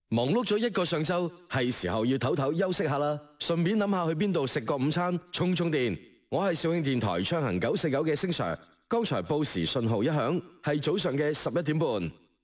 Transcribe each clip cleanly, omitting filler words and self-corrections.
忙碌咗一個上晝，係時候要唞唞休息下啦。順便諗下去邊度食個午餐，充充電。我係肇慶電台暢行949嘅星 Sir。剛才報時信號一響，係早上嘅11點半。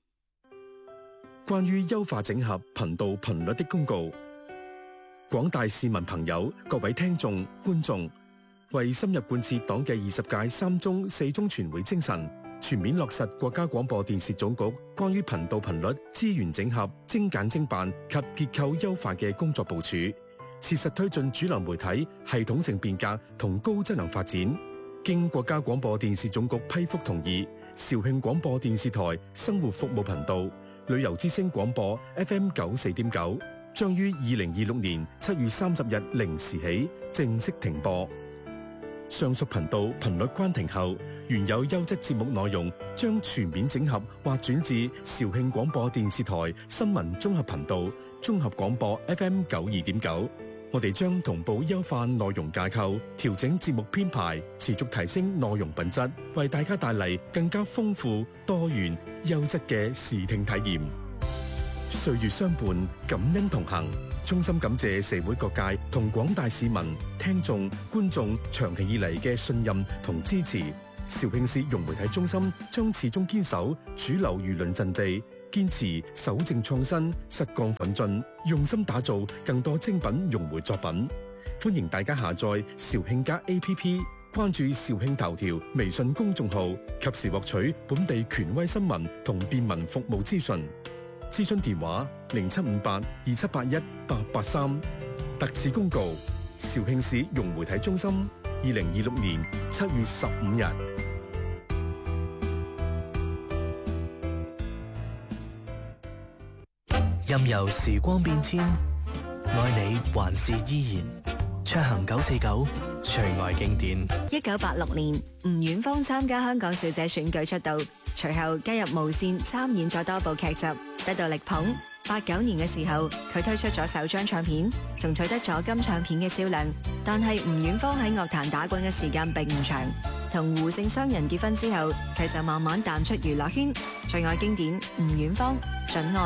關於優化整合頻道頻率的公告，廣大市民朋友、各位聽眾、觀眾，為深入貫徹黨嘅20屆3中4中全會精神，全面落實國家廣播電視總局關於頻道頻率資源整合、精簡精辦及結構優化嘅工作部署，切實推進主流媒體系統性變革同高質能發展。經國家廣播電視總局批覆同意，肇慶廣播電視台生活服務頻道、旅遊之聲廣播 FM 94.9將於2026年7月30日0時起正式停播。上述頻道頻率關停後，原有優質節目內容將全面整合或轉至肇慶廣播電視台新聞綜合頻道、綜合廣播 FM 92.9。我哋將同步優化內容架構，調整節目編排，持續提升內容品質，為大家帶嚟更加豐富、多元、優質嘅視聽體驗。歲月相伴，感恩同行。衷心感謝社會各界同廣大市民、聽眾、觀眾長期以嚟嘅信任同支持。肇慶市融媒體中心將始終堅守主流輿論陣地，堅持守正創新、實幹奮進，用心打造更多精品融媒作品。歡迎大家下載肇慶+APP， 關注肇慶頭條微信公眾號，及時獲取本地權威新聞同便民服務資訊。諮詢電話075827818883。特此公告：肇慶市融媒體中心2026年7月15日。 任由時光變遷，愛你還是依然。暢行949，最愛經典。 1986年，吳婉芳參加香港小姐選舉出道，隨後加入無線參演咗多部劇集，得到力捧。89年嘅時候，佢推出咗首張唱片，仲取得咗金唱片嘅銷量。但係吳婉芳喺樂壇打滾嘅時間並唔長，同胡姓商人結婚之後，佢就慢慢淡出娛樂圈。最愛經典，吳婉芳，準愛。